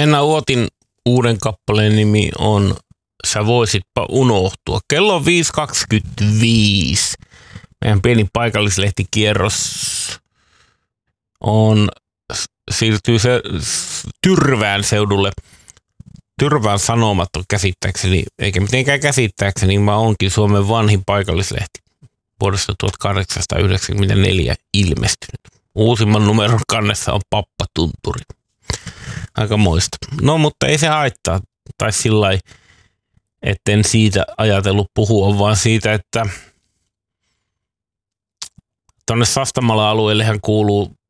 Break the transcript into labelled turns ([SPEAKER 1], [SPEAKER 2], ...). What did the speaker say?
[SPEAKER 1] Henna Uotin uuden kappaleen nimi on Sä voisitpa unohtua. Kello on 5.25. Meidän pieni paikallislehtikierros siirtyy se Tyrvään seudulle. Tyrvään Sanomat on käsittääkseni, eikä mitenkään käsittääkseni, vaan onkin Suomen vanhin paikallislehti. Vuodesta 1894 ilmestynyt. Uusimman numeron kannessa on Pappatunturi. Aika moista. No, mutta ei se haittaa. Tai sillai, etten siitä ajatellut puhua, vaan siitä, että tuonne Sastamalan alueellehan kuuluu